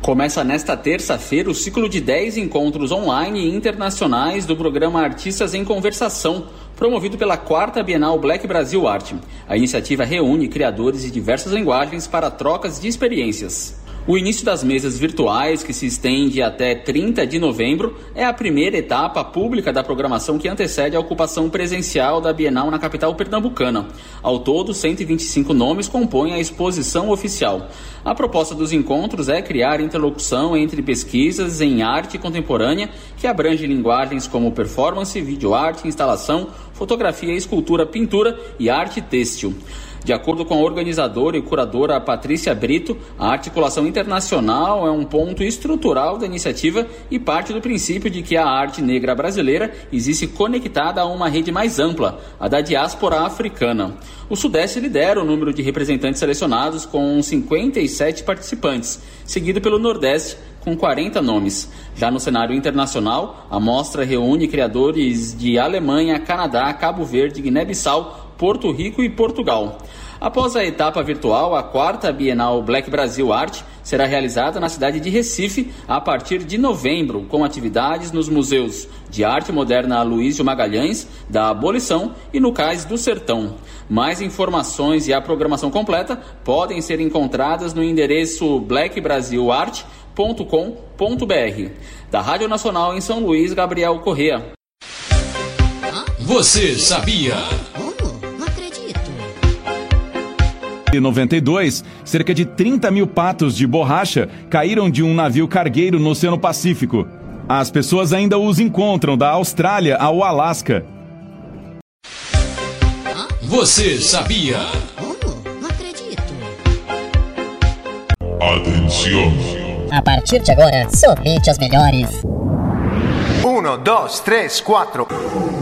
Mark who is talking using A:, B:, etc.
A: Começa nesta terça-feira o ciclo de 10 encontros online e internacionais do programa Artistas em Conversação, promovido pela 4ª Bienal Black Brasil Art. A iniciativa reúne criadores de diversas linguagens para trocas de experiências. O início das mesas virtuais, que se estende até 30 de novembro, é a primeira etapa pública da programação que antecede a ocupação presencial da Bienal na capital pernambucana. Ao todo, 125 nomes compõem a exposição oficial. A proposta dos encontros é criar interlocução entre pesquisas em arte contemporânea, que abrange linguagens como performance, videoarte, instalação, fotografia, escultura, pintura e arte têxtil. De acordo com a organizadora e curadora Patrícia Brito, a articulação internacional é um ponto estrutural da iniciativa e parte do princípio de que a arte negra brasileira existe conectada a uma rede mais ampla, a da diáspora africana. O Sudeste lidera o número de representantes selecionados, com 57 participantes, seguido pelo Nordeste, com 40 nomes. Já no cenário internacional, a mostra reúne criadores de Alemanha, Canadá, Cabo Verde, Guiné-Bissau, Porto Rico e Portugal. Após a etapa virtual, a 4ª Bienal Black Brasil Art será realizada na cidade de Recife a partir de novembro, com atividades nos museus de arte moderna Aloysio Magalhães, da Abolição e no Cais do Sertão. Mais informações e a programação completa podem ser encontradas no endereço blackbrasilart.com.br. Da Rádio Nacional em São Luís, Gabriel Corrêa.
B: Você sabia?
C: Em 92, cerca de 30 mil patos de borracha caíram de um navio cargueiro no Oceano Pacífico. As pessoas ainda os encontram da Austrália ao Alasca.
B: Você sabia?
D: Não acredito.
E: Atenção!
D: A partir de agora, somente as melhores.
F: 1, 2, 3, 4.